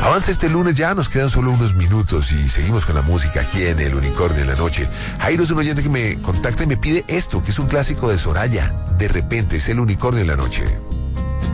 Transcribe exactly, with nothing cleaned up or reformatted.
Avanza este lunes, ya nos quedan solo unos minutos y seguimos con la música aquí en El Unicornio en la Noche. Jairo es un oyente que me contacta y me pide esto, que es un clásico de Soraya. De repente es El Unicornio en la Noche.